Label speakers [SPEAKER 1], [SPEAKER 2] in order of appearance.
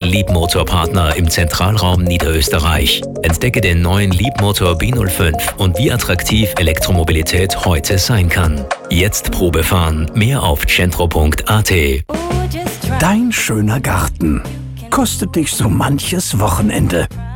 [SPEAKER 1] Liebmotor-Partner im Zentralraum Niederösterreich. Entdecke den neuen Liebmotor B05 und wie attraktiv Elektromobilität heute sein kann. Jetzt Probe fahren. Mehr auf centro.at.
[SPEAKER 2] Dein schöner Garten kostet dich so manches Wochenende.